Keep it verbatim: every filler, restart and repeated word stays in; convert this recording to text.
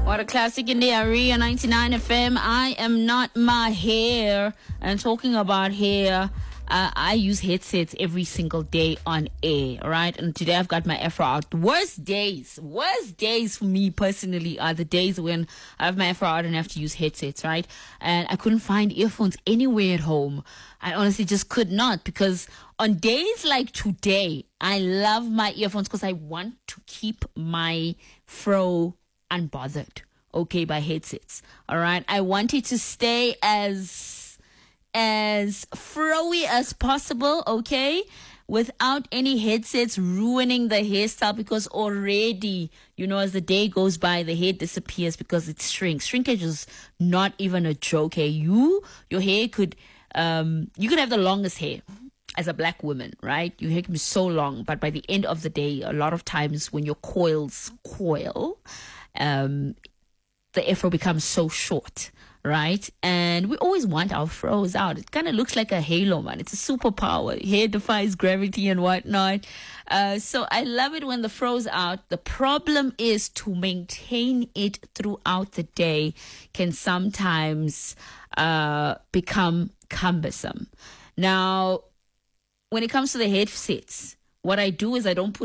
What a classic in the area, ninety-nine F M. I am not my hair. And talking about hair, uh, I use headsets every single day on air, right? And today I've got my Afro out. The worst days, worst days for me personally are the days when I have my Afro out and have to use headsets, right? And I couldn't find earphones anywhere at home. I honestly just could not, because on days like today, I love my earphones because I want to keep my fro unbothered, okay, by headsets. All right, I want it to stay as as froey as possible, okay, without any headsets ruining the hairstyle, because already, you know, as the day goes by, the hair disappears because it shrinks. Shrinkage is not even a joke. Hey, you your hair could um you could have the longest hair as a black woman, right? Your hair can be so long, but by the end of the day, a lot of times when your coils coil, um, the afro becomes so short, right? And we always want our froze out. It kind of looks like a halo, man. It's a superpower. Hair defies gravity and whatnot. Uh, so I love it when the froze out. The problem is to maintain it throughout the day can sometimes uh, become cumbersome. Now, when it comes to the headsets, what I do is I don't put